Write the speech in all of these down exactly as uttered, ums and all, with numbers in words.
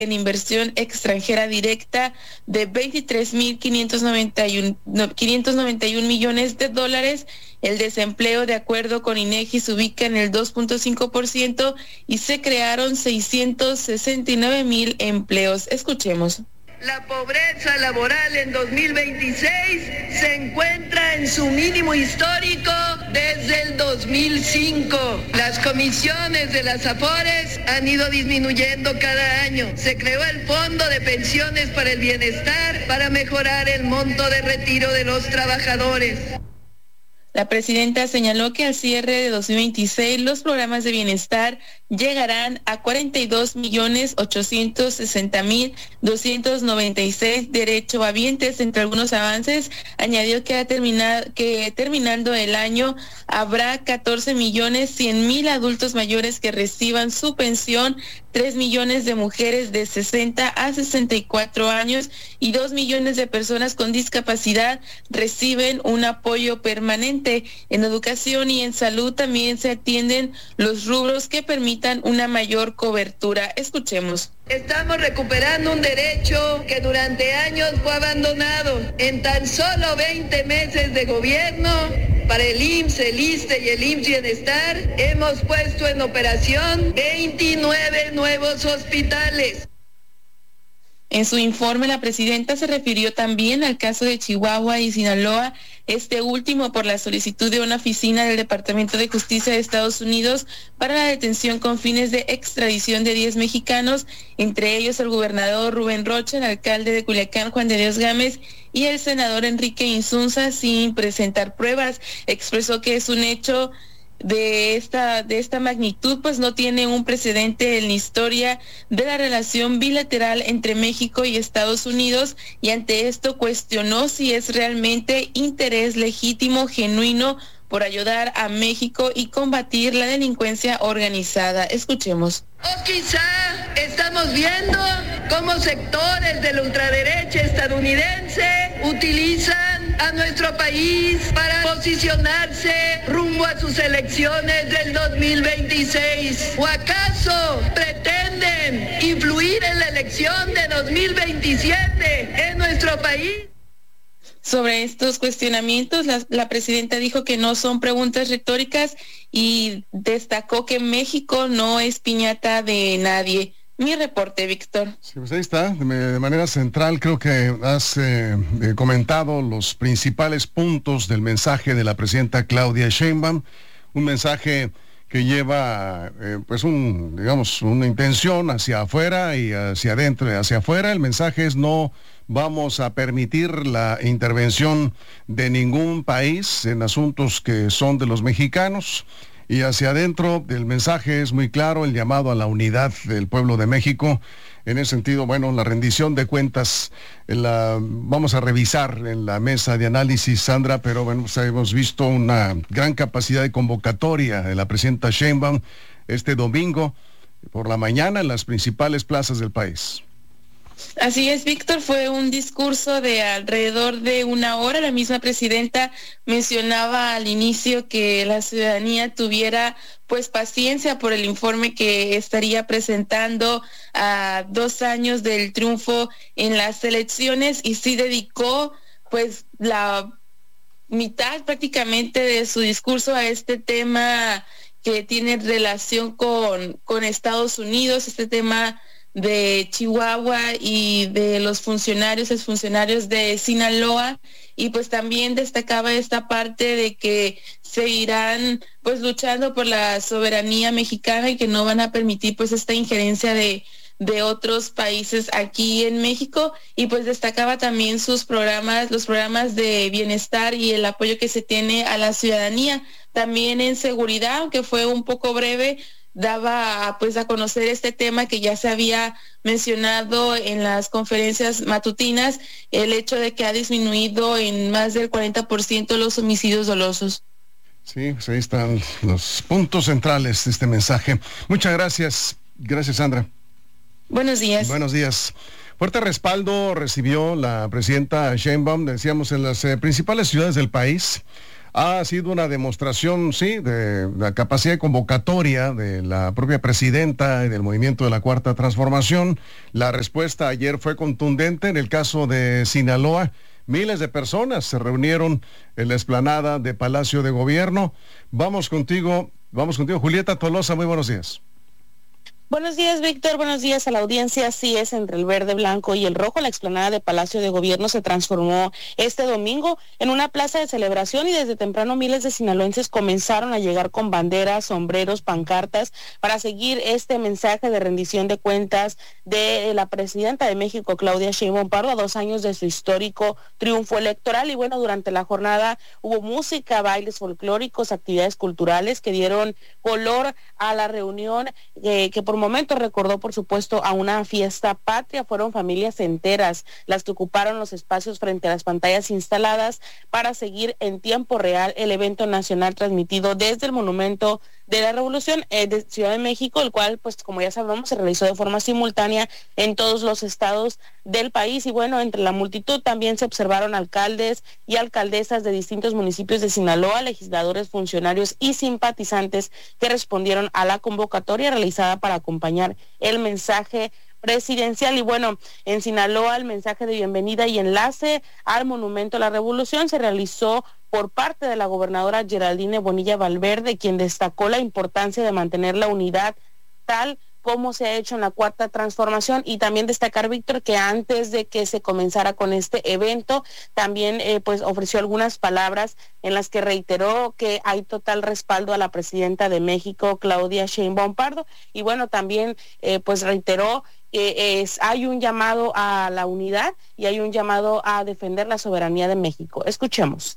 en inversión extranjera directa de veintitrés mil quinientos noventa y uno millones de dólares. El desempleo, de acuerdo con INEGI, se ubica en el dos punto cinco por ciento y se crearon seiscientos sesenta y nueve mil empleos. Escuchemos. La pobreza laboral en dos mil veintiséis se encuentra en su mínimo histórico desde el dos mil cinco. Las comisiones de las AFORES han ido disminuyendo cada año. Se creó el Fondo de Pensiones para el Bienestar para mejorar el monto de retiro de los trabajadores. La presidenta señaló que al cierre de dos mil veintiséis los programas de bienestar llegarán a cuarenta y dos millones ochocientos sesenta mil doscientos noventa y seis derechohabientes. Entre algunos avances, añadió que, a terminar, que terminando el año habrá catorce millones cien mil adultos mayores que reciban su pensión, tres millones de mujeres de sesenta a sesenta y cuatro años y dos millones de personas con discapacidad reciben un apoyo permanente. En educación y en salud también se atienden los rubros que permitan una mayor cobertura. Escuchemos. Estamos recuperando un derecho que durante años fue abandonado. En tan solo veinte meses de gobierno, para el I M S S, el ISSSTE y el I M S S Bienestar, hemos puesto en operación veintinueve nuevos hospitales. En su informe, la presidenta se refirió también al caso de Chihuahua y Sinaloa, este último por la solicitud de una oficina del Departamento de Justicia de Estados Unidos para la detención con fines de extradición de diez mexicanos, entre ellos el gobernador Rubén Rocha, el alcalde de Culiacán, Juan de Dios Gámez, y el senador Enrique Insunza, sin presentar pruebas. Expresó que es un hecho de esta de esta magnitud, pues no tiene un precedente en la historia de la relación bilateral entre México y Estados Unidos, y ante esto cuestionó si es realmente interés legítimo, genuino, por ayudar a México y combatir la delincuencia organizada. Escuchemos. O quizá estamos viendo cómo sectores de la ultraderecha estadounidense utilizan a nuestro país para posicionarse rumbo a sus elecciones del dos mil veintiséis. ¿O acaso pretenden influir en la elección de dos mil veintisiete en nuestro país? Sobre estos cuestionamientos, la, la presidenta dijo que no son preguntas retóricas y destacó que México no es piñata de nadie. Mi reporte, Víctor. Sí, pues ahí está, de, de manera central creo que has eh, eh, comentado los principales puntos del mensaje de la presidenta Claudia Sheinbaum, un mensaje que lleva eh, pues un, digamos, una intención hacia afuera y hacia adentro y hacia afuera. El mensaje es: no vamos a permitir la intervención de ningún país en asuntos que son de los mexicanos. Y hacia adentro el mensaje es muy claro, el llamado a la unidad del pueblo de México. En ese sentido, bueno, la rendición de cuentas la vamos a revisar en la mesa de análisis, Sandra, pero bueno, pues hemos visto una gran capacidad de convocatoria de la presidenta Sheinbaum este domingo por la mañana en las principales plazas del país. Así es, Víctor, fue un discurso de alrededor de una hora. La misma presidenta mencionaba al inicio que la ciudadanía tuviera pues paciencia por el informe que estaría presentando a dos años del triunfo en las elecciones, y sí dedicó pues la mitad prácticamente de su discurso a este tema que tiene relación con, con Estados Unidos, este tema de Chihuahua y de los funcionarios, exfuncionarios de Sinaloa, y pues también destacaba esta parte de que seguirán pues luchando por la soberanía mexicana y que no van a permitir pues esta injerencia de de otros países aquí en México, y pues destacaba también sus programas, los programas de bienestar y el apoyo que se tiene a la ciudadanía. También en seguridad, aunque fue un poco breve, daba pues a conocer este tema que ya se había mencionado en las conferencias matutinas, el hecho de que ha disminuido en más del cuarenta por ciento los homicidios dolosos. Sí, pues ahí están los puntos centrales de este mensaje. Muchas gracias. Gracias, Sandra. Buenos días. Buenos días. Fuerte respaldo recibió la presidenta Sheinbaum, decíamos, en las eh, principales ciudades del país, Ha sido una demostración, sí, de la capacidad de convocatoria de la propia presidenta y del movimiento de la Cuarta Transformación. La respuesta ayer fue contundente. En el caso de Sinaloa, miles de personas se reunieron en la explanada de Palacio de Gobierno. Vamos contigo, vamos contigo, Julieta Tolosa, muy buenos días. Buenos días, Víctor. Buenos días a la audiencia. Así es, entre el verde, blanco y el rojo, la explanada de Palacio de Gobierno se transformó este domingo en una plaza de celebración y desde temprano miles de sinaloenses comenzaron a llegar con banderas, sombreros, pancartas para seguir este mensaje de rendición de cuentas de la presidenta de México, Claudia Sheinbaum Pardo, a dos años de su histórico triunfo electoral. Y bueno, durante la jornada hubo música, bailes folclóricos, actividades culturales que dieron color a la reunión eh, que por momento recordó, por supuesto, a una fiesta patria. Fueron familias enteras las que ocuparon los espacios frente a las pantallas instaladas para seguir en tiempo real el evento nacional transmitido desde el Monumento de la Revolución eh, de Ciudad de México, el cual, pues como ya sabemos, se realizó de forma simultánea en todos los estados del país. Y bueno, entre la multitud también se observaron alcaldes y alcaldesas de distintos municipios de Sinaloa, legisladores, funcionarios y simpatizantes que respondieron a la convocatoria realizada para acompañar el mensaje presidencial. Y bueno, en Sinaloa el mensaje de bienvenida y enlace al Monumento a la Revolución se realizó por parte de la gobernadora Geraldine Bonilla Valverde, quien destacó la importancia de mantener la unidad tal como se ha hecho en la Cuarta Transformación. Y también destacar, Víctor, que antes de que se comenzara con este evento, también eh, pues ofreció algunas palabras en las que reiteró que hay total respaldo a la presidenta de México, Claudia Sheinbaum Pardo. Y bueno, también eh, pues reiteró que es, hay un llamado a la unidad y hay un llamado a defender la soberanía de México. Escuchemos.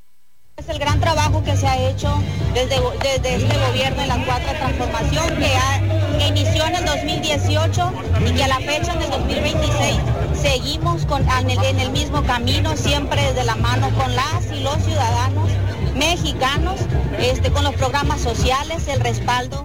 Es el gran trabajo que se ha hecho desde, desde este gobierno de la Cuarta Transformación que, ha, que inició en el dos mil dieciocho y que a la fecha en el dos mil veintiséis seguimos con, en, el, en el mismo camino, siempre desde la mano con las y los ciudadanos mexicanos, este, con los programas sociales, el respaldo.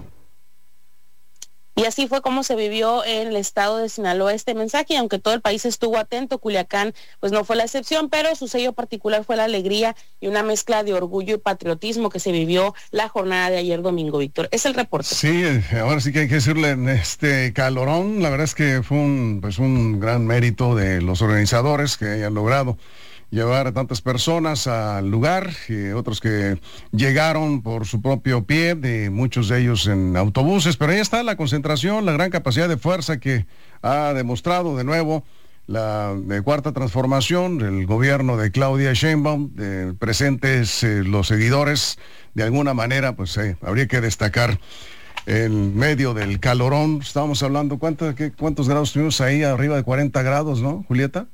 Y así fue como se vivió en el estado de Sinaloa este mensaje, y aunque todo el país estuvo atento, Culiacán pues no fue la excepción, pero su sello particular fue la alegría y una mezcla de orgullo y patriotismo que se vivió la jornada de ayer domingo, Víctor. Es el reporte. Sí, ahora sí que hay que decirle en este calorón, la verdad es que fue un, pues un gran mérito de los organizadores que hayan logrado llevar a tantas personas al lugar, y otros que llegaron por su propio pie, de muchos de ellos en autobuses, pero ahí está la concentración, la gran capacidad de fuerza que ha demostrado de nuevo la de Cuarta Transformación, el gobierno de Claudia Sheinbaum, eh, presentes eh, los seguidores, de alguna manera, pues eh, habría que destacar en medio del calorón. Estábamos hablando, ¿cuánto, qué, ¿cuántos grados tuvimos ahí? Arriba de cuarenta grados, ¿no, Julieta?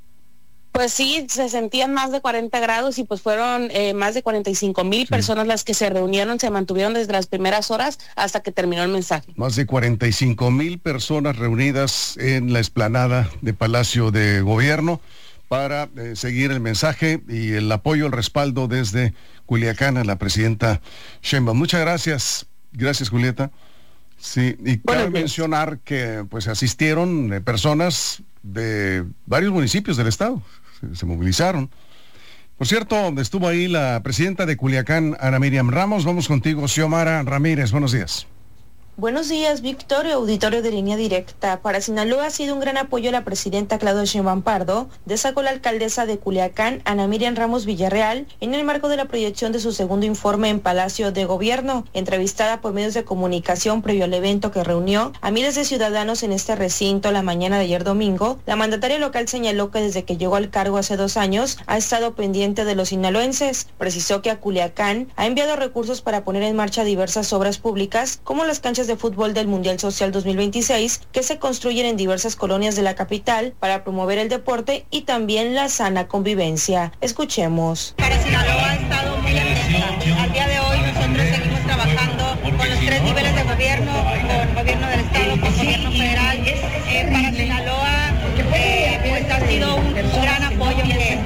Pues sí, se sentían más de cuarenta grados y pues fueron eh, más de cuarenta y cinco mil sí. personas las que se reunieron, se mantuvieron desde las primeras horas hasta que terminó el mensaje. Más de cuarenta y cinco mil personas reunidas en la explanada de Palacio de Gobierno para eh, seguir el mensaje y el apoyo, el respaldo desde Culiacán a la presidenta Sheinbaum. Muchas gracias. Gracias, Julieta. Sí, y cabe mencionar que pues asistieron eh, personas de varios municipios del estado, se, se movilizaron. Por cierto, estuvo ahí la presidenta de Culiacán, Ana Miriam Ramos. Vamos contigo, Xiomara Ramírez. Buenos días. Buenos días, Víctor, auditorio de Línea Directa. Para Sinaloa ha sido un gran apoyo a la presidenta Claudia Sheinbaum Pardo, destacó la alcaldesa de Culiacán, Ana Miriam Ramos Villarreal, en el marco de la proyección de su segundo informe en Palacio de Gobierno. Entrevistada por medios de comunicación previo al evento que reunió a miles de ciudadanos en este recinto la mañana de ayer domingo, la mandataria local señaló que desde que llegó al cargo hace dos años ha estado pendiente de los sinaloenses. Precisó que a Culiacán ha enviado recursos para poner en marcha diversas obras públicas, como las canchas de fútbol del Mundial Social dos mil veintiséis, que se construyen en diversas colonias de la capital para promover el deporte y también la sana convivencia. Escuchemos. Para Sinaloa ha estado muy atenta. Al día de hoy nosotros seguimos trabajando con los tres niveles de gobierno, con gobierno del estado, con gobierno federal. Eh, para Sinaloa eh, pues ha sido un gran apoyo que, que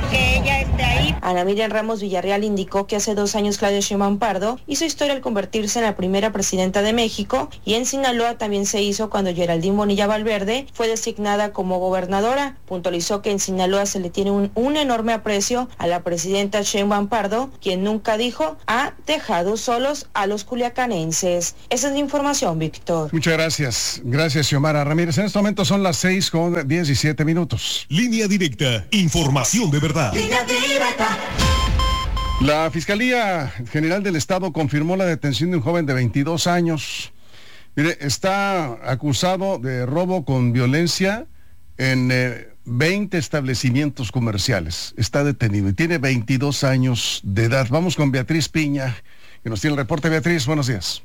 ella esté ahí. Ana Miriam Ramos Villarreal indicó que hace dos años Claudia Sheinbaum Pardo hizo historia al convertirse en la primera presidenta de México, y en Sinaloa también se hizo cuando Geraldine Bonilla Valverde fue designada como gobernadora. Puntualizó que en Sinaloa se le tiene un, un enorme aprecio a la presidenta Sheinbaum Pardo, quien nunca dijo ha dejado solos a los culiacanenses. Esa es la información, Víctor. Muchas gracias. Gracias, Xiomara Ramírez. En este momento son las seis con diecisiete minutos. Línea directa. Información de verdad. Línea directa. La Fiscalía General del Estado confirmó la detención de un joven de veintidós años. Mire, está acusado de robo con violencia en eh, veinte establecimientos comerciales. Está detenido y tiene veintidós años de edad. Vamos con Beatriz Piña, que nos tiene el reporte. Beatriz, buenos días.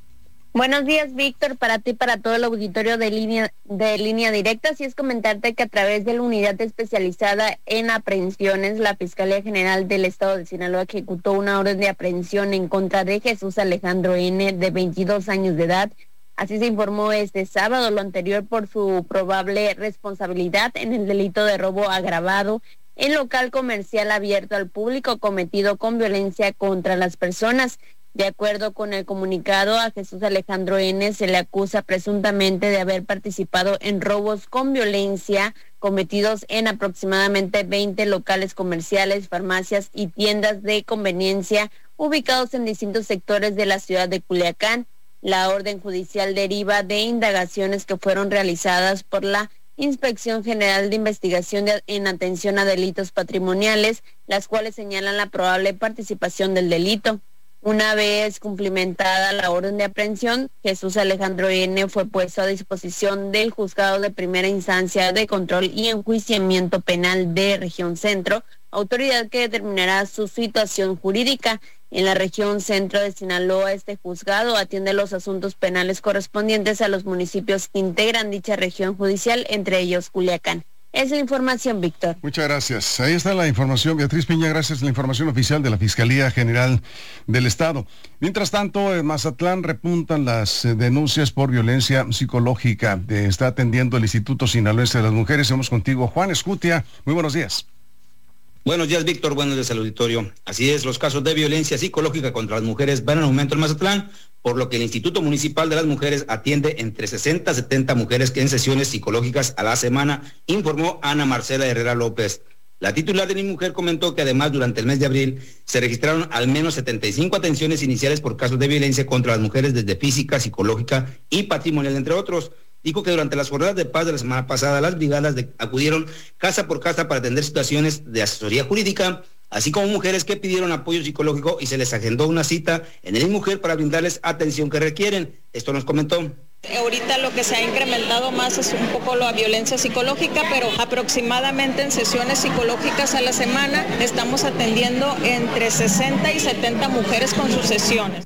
Buenos días, Víctor, para ti, para todo el auditorio de línea de línea directa. Así es, comentarte que a través de la unidad especializada en aprehensiones, la Fiscalía General del Estado de Sinaloa ejecutó una orden de aprehensión en contra de Jesús Alejandro N., de veintidós años de edad. Así se informó este sábado, lo anterior por su probable responsabilidad en el delito de robo agravado en local comercial abierto al público cometido con violencia contra las personas. De acuerdo con el comunicado, a Jesús Alejandro N. se le acusa presuntamente de haber participado en robos con violencia cometidos en aproximadamente veinte locales comerciales, farmacias y tiendas de conveniencia ubicados en distintos sectores de la ciudad de Culiacán. La orden judicial deriva de indagaciones que fueron realizadas por la Inspección General de Investigación de, en Atención a Delitos Patrimoniales, las cuales señalan la probable participación del delito. Una vez cumplimentada la orden de aprehensión, Jesús Alejandro N. fue puesto a disposición del Juzgado de Primera Instancia de Control y Enjuiciamiento Penal de Región Centro, autoridad que determinará su situación jurídica. En la región centro de Sinaloa, este juzgado atiende los asuntos penales correspondientes a los municipios que integran dicha región judicial, entre ellos Culiacán. Esa es la información, Víctor. Muchas gracias. Ahí está la información, Beatriz Piña. Gracias. La información oficial de la Fiscalía General del Estado. Mientras tanto, en Mazatlán repuntan las eh, denuncias por violencia psicológica. Eh, está atendiendo el Instituto Sinaloense de las Mujeres. Estamos contigo, Juan Escutia. Muy buenos días. Buenos días, Víctor. Buenos días al auditorio. Así es, los casos de violencia psicológica contra las mujeres van en aumento en Mazatlán, por lo que el Instituto Municipal de las Mujeres atiende entre sesenta a setenta mujeres que en sesiones psicológicas a la semana, informó Ana Marcela Herrera López. La titular de Mi Mujer comentó que además durante el mes de abril se registraron al menos setenta y cinco atenciones iniciales por casos de violencia contra las mujeres desde física, psicológica y patrimonial, entre otros. Dijo que durante las jornadas de paz de la semana pasada, las brigadas de, acudieron casa por casa para atender situaciones de asesoría jurídica, así como mujeres que pidieron apoyo psicológico y se les agendó una cita en el Mi Mujer para brindarles atención que requieren. Esto nos comentó. Ahorita lo que se ha incrementado más es un poco la violencia psicológica, pero aproximadamente en sesiones psicológicas a la semana estamos atendiendo entre sesenta y setenta mujeres con sus sesiones.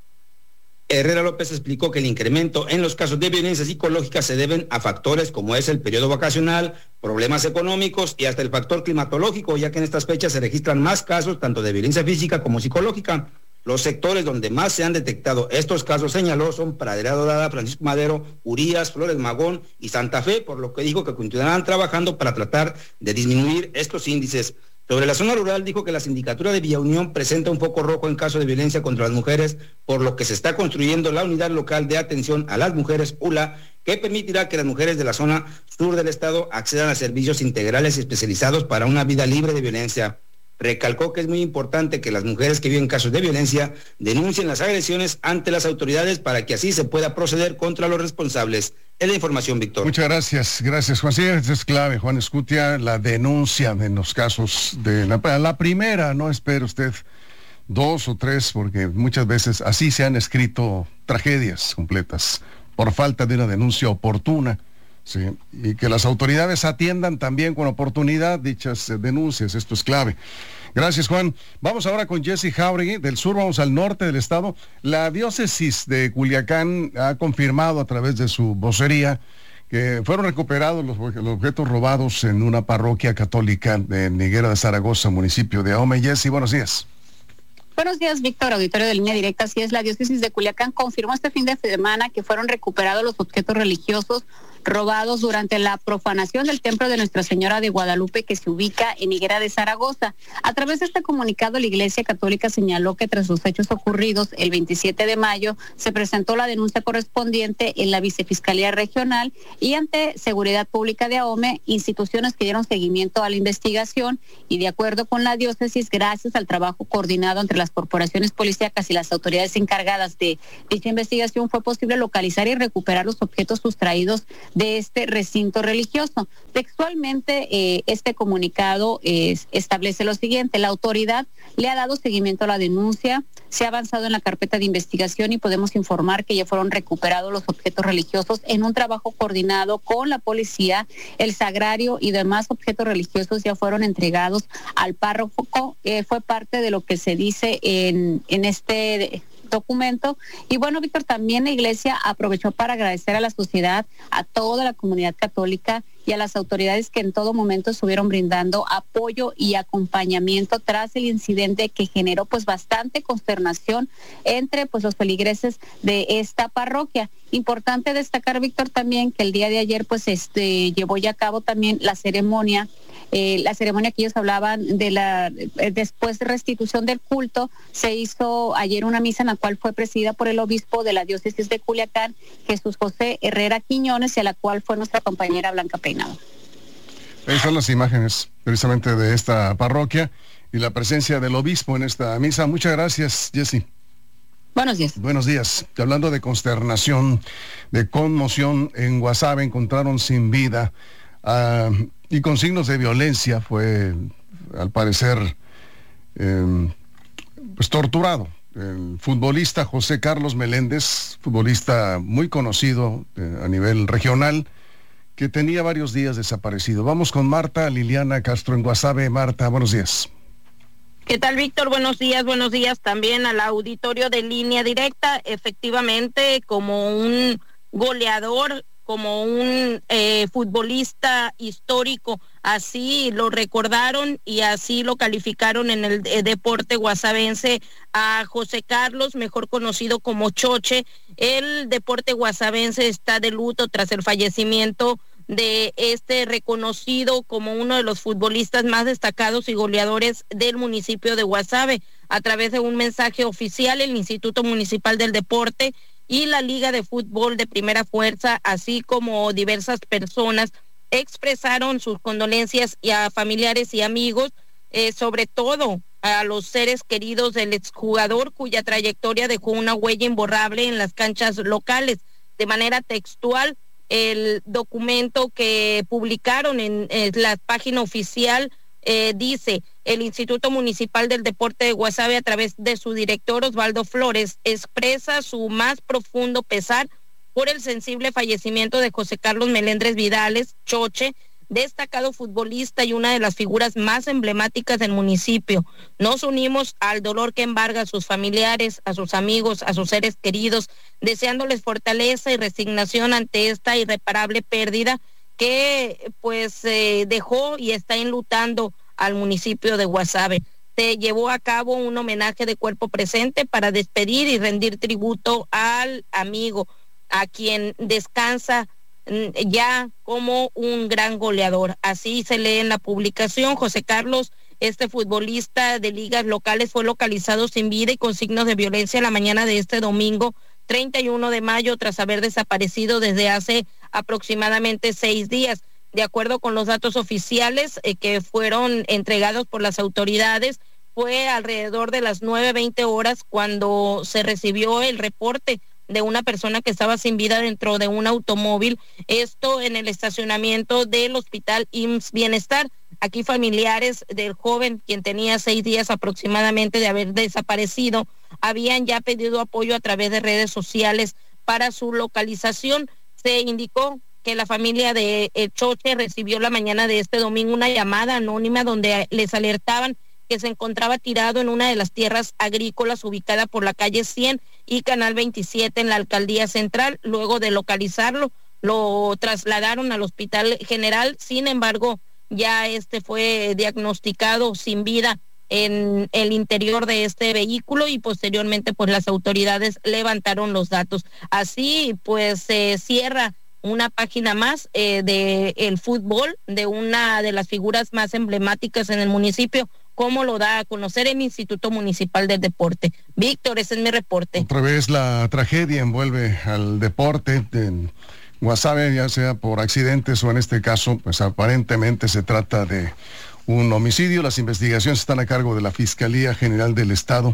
Herrera López explicó que el incremento en los casos de violencia psicológica se deben a factores como es el periodo vacacional, problemas económicos y hasta el factor climatológico, ya que en estas fechas se registran más casos tanto de violencia física como psicológica. Los sectores donde más se han detectado estos casos, señaló, son Pradera Dorada, Francisco Madero, Urías, Flores Magón y Santa Fe, por lo que dijo que continuarán trabajando para tratar de disminuir estos índices. Sobre la zona rural, dijo que la sindicatura de Villa Unión presenta un foco rojo en caso de violencia contra las mujeres, por lo que se está construyendo la unidad local de atención a las mujeres, U L A, que permitirá que las mujeres de la zona sur del estado accedan a servicios integrales y especializados para una vida libre de violencia. Recalcó que es muy importante que las mujeres que viven casos de violencia denuncien las agresiones ante las autoridades para que así se pueda proceder contra los responsables. Es la información, Víctor. Muchas gracias, gracias, Juan. Sí, es clave, Juan Escutia, la denuncia en los casos de la, la primera, no espere usted dos o tres, porque muchas veces así se han escrito tragedias completas por falta de una denuncia oportuna. Sí, y que las autoridades atiendan también con oportunidad dichas eh, denuncias, esto es clave. Gracias, Juan. Vamos ahora con Jesse Jauregui, del sur, vamos al norte del estado. La diócesis de Culiacán ha confirmado a través de su vocería que fueron recuperados los, los objetos robados en una parroquia católica de Higuera de Zaragoza, municipio de Ahome. Jesse, buenos días. Buenos días, Víctor, auditorio de Línea Directa. Así es, la diócesis de Culiacán confirmó este fin de semana que fueron recuperados los objetos religiosos robados durante la profanación del templo de Nuestra Señora de Guadalupe, que se ubica en Higuera de Zaragoza. A través de este comunicado, la Iglesia Católica señaló que tras los hechos ocurridos el veintisiete de mayo se presentó la denuncia correspondiente en la Vicefiscalía Regional y ante Seguridad Pública de AOME, instituciones que dieron seguimiento a la investigación, y de acuerdo con la diócesis, gracias al trabajo coordinado entre las corporaciones policíacas y las autoridades encargadas de dicha investigación, fue posible localizar y recuperar los objetos sustraídos de este recinto religioso. Textualmente, eh, este comunicado eh, establece lo siguiente: la autoridad le ha dado seguimiento a la denuncia, se ha avanzado en la carpeta de investigación y podemos informar que ya fueron recuperados los objetos religiosos en un trabajo coordinado con la policía. El sagrario y demás objetos religiosos ya fueron entregados al párroco. Eh, fue parte de lo que se dice en, en este documento. Y bueno, Víctor, también la Iglesia aprovechó para agradecer a la sociedad, a toda la comunidad católica y a las autoridades que en todo momento estuvieron brindando apoyo y acompañamiento tras el incidente que generó pues bastante consternación entre pues los feligreses de esta parroquia. Importante destacar, Víctor, también que el día de ayer pues este llevó ya a cabo también la ceremonia Eh, la ceremonia que ellos hablaban de la eh, después de restitución del culto. Se hizo ayer una misa en la cual fue presidida por el obispo de la diócesis de Culiacán, Jesús José Herrera Quiñones, y a la cual fue nuestra compañera Blanca Peinado. Ahí están las imágenes precisamente de esta parroquia y la presencia del obispo en esta misa. Muchas gracias, Jessy. Buenos días. Buenos días. Hablando de consternación, de conmoción, en Guasave encontraron sin vida uh, y con signos de violencia. Fue, al parecer, eh, pues torturado el futbolista José Carlos Meléndez, futbolista muy conocido eh, a nivel regional, que tenía varios días desaparecido. Vamos con Marta Liliana Castro en Guasave. Marta, buenos días. ¿Qué tal, Víctor? Buenos días, buenos días también al auditorio de Línea Directa. Efectivamente, como un goleador, como un eh, futbolista histórico, así lo recordaron y así lo calificaron en el eh, deporte guasavense a José Carlos, mejor conocido como Choche. El deporte guasavense está de luto tras el fallecimiento de este reconocido como uno de los futbolistas más destacados y goleadores del municipio de Guasave. A través de un mensaje oficial, el Instituto Municipal del Deporte y la Liga de Fútbol de Primera Fuerza, así como diversas personas, expresaron sus condolencias y a familiares y amigos, eh, sobre todo a los seres queridos del exjugador, cuya trayectoria dejó una huella imborrable en las canchas locales. De manera textual, el documento que publicaron en, en la página oficial eh, dice: el Instituto Municipal del Deporte de Guasave, a través de su director Osvaldo Flores, expresa su más profundo pesar por el sensible fallecimiento de José Carlos Meléndez Vidales, Choche, destacado futbolista y una de las figuras más emblemáticas del municipio. Nos unimos al dolor que embarga a sus familiares, a sus amigos, a sus seres queridos, deseándoles fortaleza y resignación ante esta irreparable pérdida que pues eh, dejó y está enlutando al municipio de Guasave. Se llevó a cabo un homenaje de cuerpo presente para despedir y rendir tributo al amigo, a quien descansa ya como un gran goleador. Así se lee en la publicación. José Carlos, este futbolista de ligas locales, fue localizado sin vida y con signos de violencia la mañana de este domingo treinta y uno de mayo, tras haber desaparecido desde hace aproximadamente seis días. De acuerdo con los datos oficiales eh, que fueron entregados por las autoridades, fue alrededor de las nueve veinte horas cuando se recibió el reporte de una persona que estaba sin vida dentro de un automóvil, esto en el estacionamiento del Hospital I M S S Bienestar. Aquí familiares del joven, quien tenía seis días aproximadamente de haber desaparecido, habían ya pedido apoyo a través de redes sociales para su localización. Se indicó que la familia de El Choche recibió la mañana de este domingo una llamada anónima donde les alertaban que se encontraba tirado en una de las tierras agrícolas ubicada por la calle cien y Canal veintisiete en la Alcaldía Central. Luego de localizarlo, lo trasladaron al Hospital General. Sin embargo, ya este fue diagnosticado sin vida en el interior de este vehículo y posteriormente pues las autoridades levantaron los datos. Así pues se cierra una página más eh, de el fútbol, de una de las figuras más emblemáticas en el municipio, como lo da a conocer el Instituto Municipal del Deporte. Víctor, ese es mi reporte. Otra vez la tragedia envuelve al deporte en Guasave, ya sea por accidentes o en este caso, pues aparentemente se trata de un homicidio. Las investigaciones están a cargo de la Fiscalía General del Estado.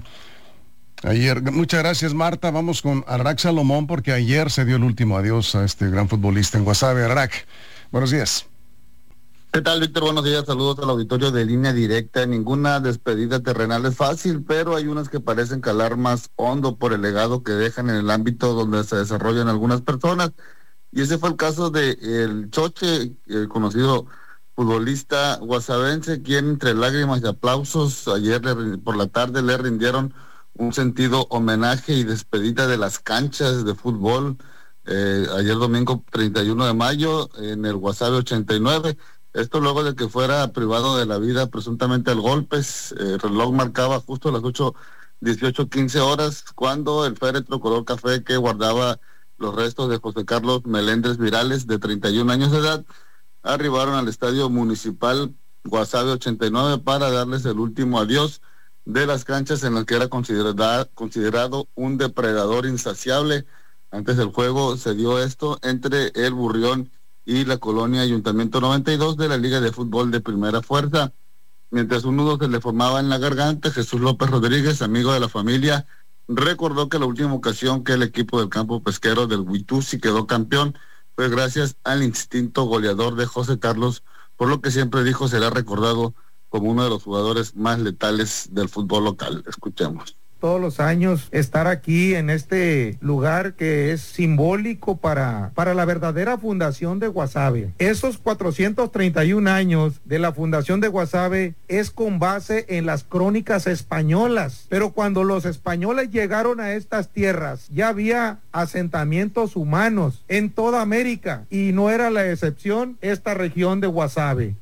Ayer, muchas gracias, Marta. Vamos con Arac Salomón, porque ayer se dio el último adiós a este gran futbolista en Guasave. Arac, buenos días. ¿Qué tal, Víctor? Buenos días, saludos al auditorio de Línea Directa. Ninguna despedida terrenal es fácil, pero hay unas que parecen calar más hondo por el legado que dejan en el ámbito donde se desarrollan algunas personas. Y ese fue el caso de el Choche, el conocido futbolista guasavense, quien entre lágrimas y aplausos ayer le, por la tarde le rindieron un sentido homenaje y despedida de las canchas de fútbol. Eh, ayer domingo treinta y uno de mayo en el Guasave ochenta y nueve. Esto luego de que fuera privado de la vida presuntamente al golpes. El reloj marcaba justo a las ocho dieciocho quince horas cuando el féretro color café que guardaba los restos de José Carlos Meléndez Virales, de treinta y un años de edad, arribaron al estadio municipal Guasave ochenta y nueve para darles el último adiós de las canchas en las que era considerada, considerado un depredador insaciable. Antes del juego se dio esto entre el Burrión y la colonia Ayuntamiento noventa y dos de la Liga de Fútbol de Primera Fuerza. Mientras un nudo se le formaba en la garganta, Jesús López Rodríguez, amigo de la familia, recordó que la última ocasión que el equipo del campo pesquero del Huitusi quedó campeón fue gracias al instinto goleador de José Carlos, por lo que siempre dijo será recordado como uno de los jugadores más letales del fútbol local. Escuchemos. Todos los años estar aquí en este lugar que es simbólico para, para la verdadera fundación de Guasave. Esos cuatrocientos treinta y un años de la fundación de Guasave es con base en las crónicas españolas, pero cuando los españoles llegaron a estas tierras ya había asentamientos humanos en toda América y no era la excepción esta región de Guasave.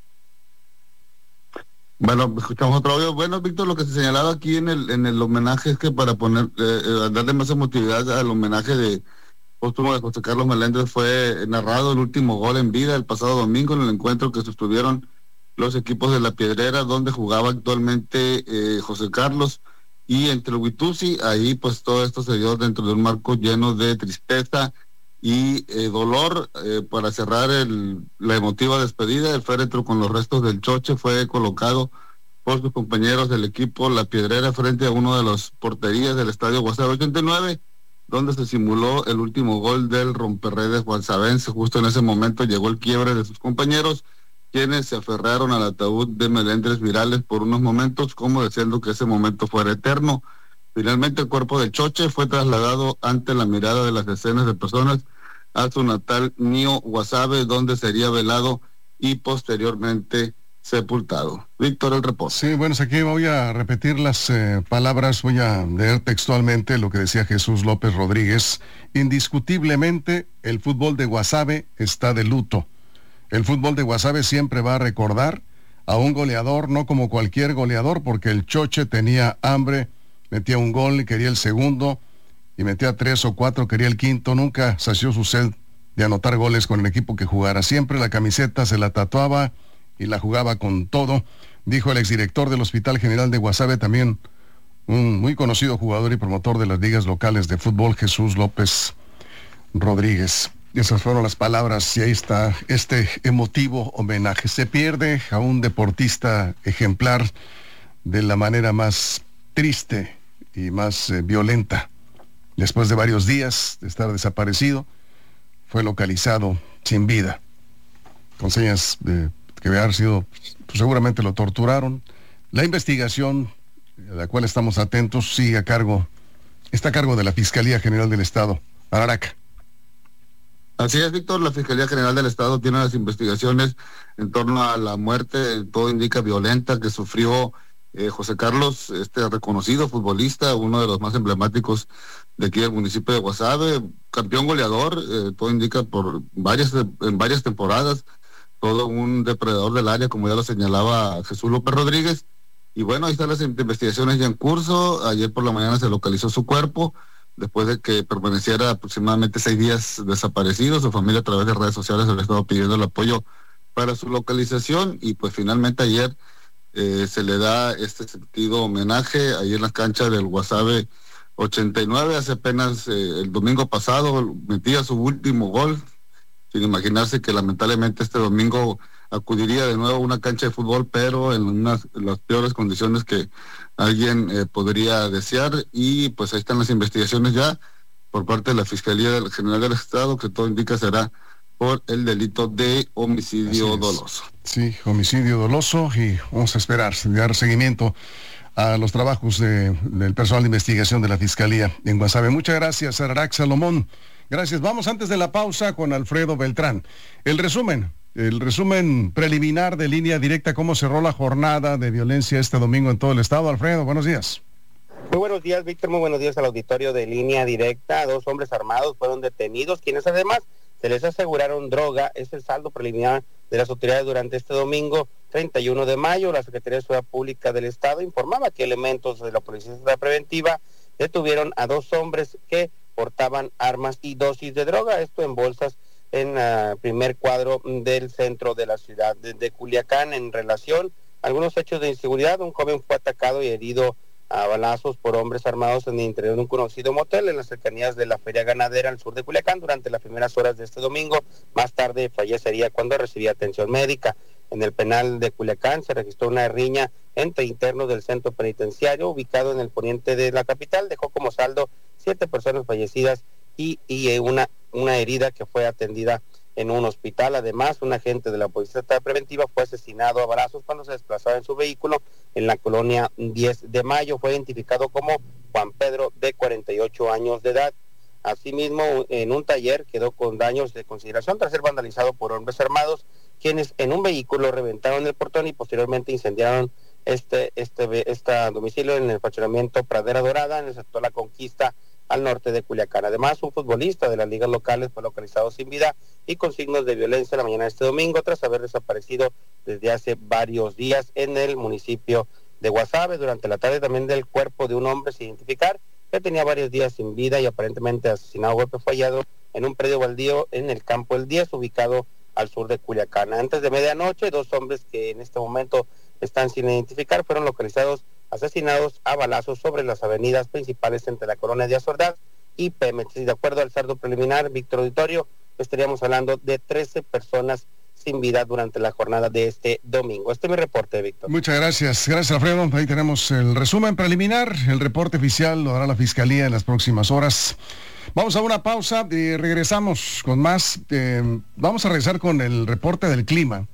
Bueno, escuchamos otro audio. Bueno, Víctor, lo que se señalaba aquí en el en el homenaje es que para poner eh, darle más emotividad al homenaje de póstumo de José Carlos Meléndez fue narrado el último gol en vida el pasado domingo en el encuentro que sostuvieron los equipos de La Piedrera, donde jugaba actualmente eh, José Carlos, y entre el Huitusi. Ahí pues todo esto se dio dentro de un marco lleno de tristeza y eh, dolor. Eh, para cerrar el, la emotiva despedida, el féretro con los restos del Choche fue colocado por sus compañeros del equipo La Piedrera frente a uno de los porterías del estadio Guasave ochenta y nueve, donde se simuló el último gol del romperredes guasavense. Justo en ese momento llegó el quiebre de sus compañeros, quienes se aferraron al ataúd de Meléndez Virales por unos momentos, como deseando que ese momento fuera eterno. Finalmente el cuerpo del Choche fue trasladado ante la mirada de las decenas de personas a su natal Nío Guasave, donde sería velado y posteriormente sepultado. Víctor, el reporte. Sí, bueno, aquí voy a repetir las eh, palabras, voy a leer textualmente lo que decía Jesús López Rodríguez. Indiscutiblemente, el fútbol de Guasave está de luto. El fútbol de Guasave siempre va a recordar a un goleador, no como cualquier goleador, porque el Choche tenía hambre, metía un gol y quería el segundo, y metía tres o cuatro, quería el quinto. Nunca sació su sed de anotar goles con el equipo que jugara. Siempre la camiseta se la tatuaba y la jugaba con todo, dijo el exdirector del Hospital General de Guasave, también un muy conocido jugador y promotor de las ligas locales de fútbol, Jesús López Rodríguez. Y esas fueron las palabras, y ahí está este emotivo homenaje. Se pierde a un deportista ejemplar de la manera más triste y más eh, violenta. Después de varios días de estar desaparecido, fue localizado sin vida, con señas de que había sido, pues seguramente lo torturaron. La investigación, a la cual estamos atentos, sigue a cargo, está a cargo de la Fiscalía General del Estado. Arac. Así es, Víctor, la Fiscalía General del Estado tiene las investigaciones en torno a la muerte, todo indica violenta, que sufrió Eh, José Carlos, este reconocido futbolista, uno de los más emblemáticos de aquí del municipio de Guasave, campeón goleador, eh, todo indica por varias en varias temporadas, todo un depredador del área, como ya lo señalaba Jesús López Rodríguez. Y bueno, ahí están las investigaciones ya en curso. Ayer por la mañana se localizó su cuerpo, después de que permaneciera aproximadamente seis días desaparecido. Su familia a través de redes sociales le estaba pidiendo el apoyo para su localización y pues finalmente ayer eh, se le da este sentido homenaje ahí en la cancha del Guasave ochenta y nueve. Hace apenas eh, el domingo pasado metía su último gol, sin imaginarse que lamentablemente este domingo acudiría de nuevo a una cancha de fútbol, pero en unas en las peores condiciones que alguien eh, podría desear. Y pues ahí están las investigaciones ya por parte de la Fiscalía General del Estado, que todo indica será por el delito de homicidio doloso. Sí, homicidio doloso, y vamos a esperar, dar seguimiento a los trabajos de, del personal de investigación de la Fiscalía en Guasave. Muchas gracias, Ararak Salomón. Gracias. Vamos antes de la pausa con Alfredo Beltrán. El resumen, el resumen preliminar de Línea Directa, cómo cerró la jornada de violencia este domingo en todo el estado. Alfredo, buenos días. Muy buenos días, Víctor. Muy buenos días al auditorio de Línea Directa. Dos hombres armados fueron detenidos, quienes además se les aseguraron droga. Es el saldo preliminar de las autoridades durante este domingo, treinta y uno de mayo. La Secretaría de Seguridad Pública del Estado informaba que elementos de la Policía Preventiva detuvieron a dos hombres que portaban armas y dosis de droga, esto en bolsas en el uh, primer cuadro del centro de la ciudad de, de Culiacán. En relación a algunos hechos de inseguridad, un joven fue atacado y herido a balazos por hombres armados en el interior de un conocido motel en las cercanías de la Feria Ganadera al sur de Culiacán durante las primeras horas de este domingo. Más tarde fallecería cuando recibía atención médica. En el penal de Culiacán se registró una riña entre internos del centro penitenciario ubicado en el poniente de la capital. Dejó como saldo siete personas fallecidas y, y una, una herida que fue atendida en un hospital. Además, un agente de la Policía Preventiva fue asesinado a balazos cuando se desplazaba en su vehículo en la colonia diez de mayo. Fue identificado como Juan Pedro, de cuarenta y ocho años de edad. Asimismo, en un taller quedó con daños de consideración tras ser vandalizado por hombres armados, quienes en un vehículo reventaron el portón y posteriormente incendiaron este este este domicilio en el fraccionamiento Pradera Dorada, en el sector La Conquista, al norte de Culiacán. Además, un futbolista de las ligas locales fue localizado sin vida y con signos de violencia la mañana de este domingo, tras haber desaparecido desde hace varios días en el municipio de Guasave. Durante la tarde también del cuerpo de un hombre sin identificar, que tenía varios días sin vida y aparentemente asesinado a golpe, fue hallado en un predio baldío en el campo El diez, ubicado al sur de Culiacán. Antes de medianoche, dos hombres que en este momento están sin identificar fueron localizados asesinados a balazos sobre las avenidas principales entre la colonia de Azordaz y Pemex. Y de acuerdo al saldo preliminar, Víctor Auditorio, estaríamos hablando de trece personas sin vida durante la jornada de este domingo. Este es mi reporte, Víctor. Muchas gracias. Gracias, Alfredo. Ahí tenemos el resumen preliminar. El reporte oficial lo dará la Fiscalía en las próximas horas. Vamos a una pausa y regresamos con más. Eh, vamos a regresar con el reporte del clima.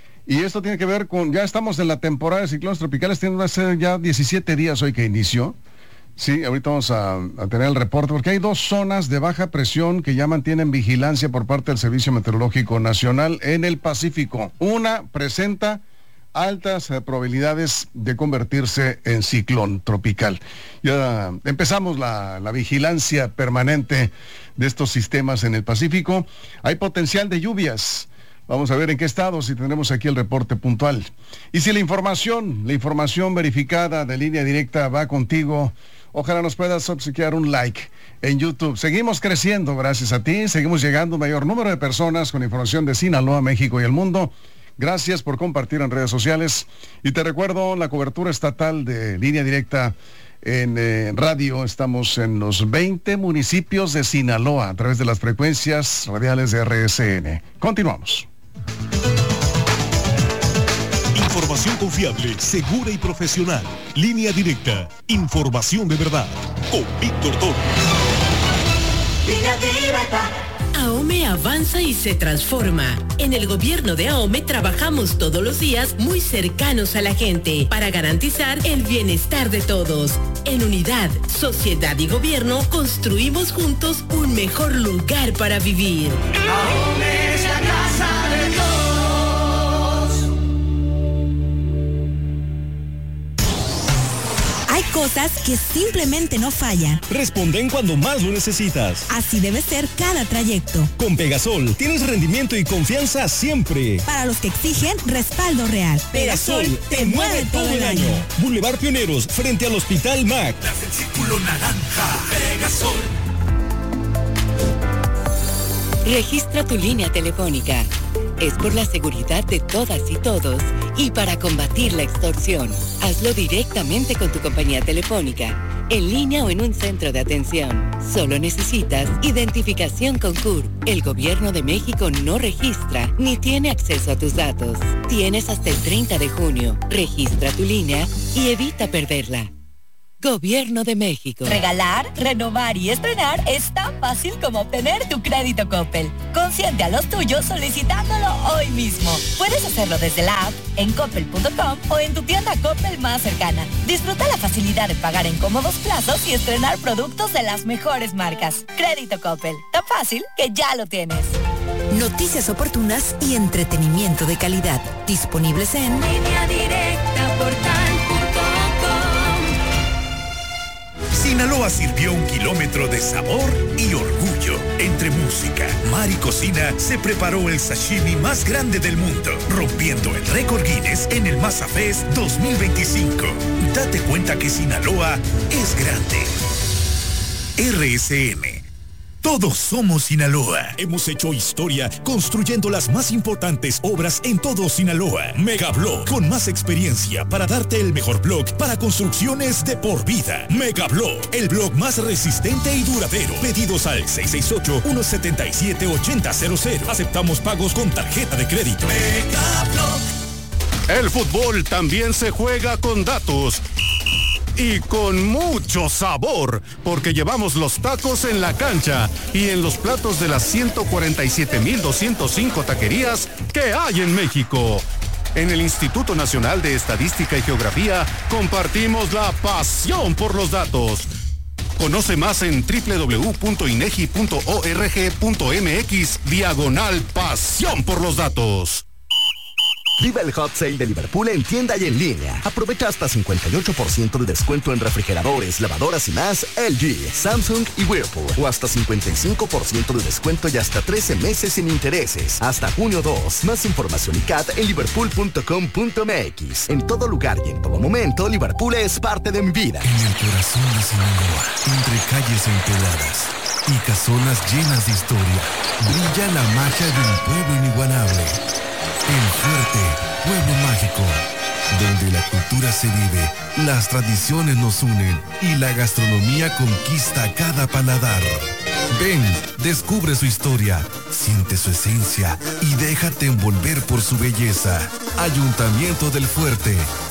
Y esto tiene que ver con, ya estamos en la temporada de ciclones tropicales, tiene que ser ya diecisiete días hoy que inició. Sí, ahorita vamos a, a tener el reporte, porque hay dos zonas de baja presión que ya mantienen vigilancia por parte del Servicio Meteorológico Nacional en el Pacífico. Una presenta altas eh, probabilidades de convertirse en ciclón tropical. Ya empezamos la, la vigilancia permanente de estos sistemas en el Pacífico. Hay potencial de lluvias. Vamos a ver en qué estado, si tenemos aquí el reporte puntual. Y si la información, la información verificada de Línea Directa va contigo, ojalá nos puedas obsequiar un like en YouTube. Seguimos creciendo gracias a ti, seguimos llegando a un mayor número de personas con información de Sinaloa, México y el mundo. Gracias por compartir en redes sociales. Y te recuerdo la cobertura estatal de Línea Directa en eh, radio. Estamos en los veinte municipios de Sinaloa a través de las frecuencias radiales de R S N. Continuamos. Información confiable, segura y profesional. Línea Directa. Información de verdad. Con Víctor Torres. Línea Directa. AOME avanza y se transforma. En el gobierno de AOME trabajamos todos los días muy cercanos a la gente para garantizar el bienestar de todos. En unidad, sociedad y gobierno construimos juntos un mejor lugar para vivir. AOME es la casa de todos. Hay cosas que simplemente no fallan. Responden cuando más lo necesitas. Así debe ser cada trayecto. Con Pegasol tienes rendimiento y confianza siempre. Para los que exigen respaldo real. Pegasol, Pegasol te, te mueve todo el año. año. Boulevard Pioneros, frente al Hospital M A C. Das el círculo naranja. Megasol. Registra tu línea telefónica. Es por la seguridad de todas y todos y para combatir la extorsión. Hazlo directamente con tu compañía telefónica, en línea o en un centro de atención. Solo necesitas identificación con C U R. El Gobierno de México no registra ni tiene acceso a tus datos. Tienes hasta el treinta de junio. Registra tu línea y evita perderla. Gobierno de México. Regalar, renovar y estrenar es tan fácil como obtener tu crédito Coppel. Consiente a los tuyos solicitándolo hoy mismo. Puedes hacerlo desde la app, en coppel punto com o en tu tienda Coppel más cercana. Disfruta la facilidad de pagar en cómodos plazos y estrenar productos de las mejores marcas. Crédito Coppel, tan fácil que ya lo tienes. Noticias oportunas y entretenimiento de calidad. Disponibles en Línea Directa, portal punto com. Sinaloa sirvió un kilómetro de sabor y orgullo. Entre música, mar y cocina, se preparó el sashimi más grande del mundo, rompiendo el récord Guinness en el Masa Fest dos mil veinticinco. Date cuenta que Sinaloa es grande. R S M. Todos somos Sinaloa. Hemos hecho historia construyendo las más importantes obras en todo Sinaloa. Megablog, con más experiencia para darte el mejor blog para construcciones de por vida. Megablog, el blog más resistente y duradero. Pedidos al seis seis ocho, uno siete siete, ocho cero cero cero. Aceptamos pagos con tarjeta de crédito. Megablog. El fútbol también se juega con datos. Y con mucho sabor, porque llevamos los tacos en la cancha y en los platos de las ciento cuarenta y siete mil doscientos cinco taquerías que hay en México. En el Instituto Nacional de Estadística y Geografía compartimos la pasión por los datos. Conoce más en doble u doble u doble u punto inegi punto org punto mx diagonal pasión por los datos. Viva el Hot Sale de Liverpool en tienda y en línea. Aprovecha hasta cincuenta y ocho por ciento de descuento en refrigeradores, lavadoras y más L G, Samsung y Whirlpool. O hasta cincuenta y cinco por ciento de descuento y hasta trece meses sin intereses. Hasta junio dos. Más información y C A T en liverpool punto com punto mx. En todo lugar y en todo momento, Liverpool es parte de mi vida. En el corazón de Sinaloa, entre calles empeladas y casonas llenas de historia, brilla la magia de un pueblo inigualable. El Fuerte, pueblo mágico, donde la cultura se vive, las tradiciones nos unen y la gastronomía conquista cada paladar. Ven, descubre su historia, siente su esencia y déjate envolver por su belleza. Ayuntamiento del Fuerte.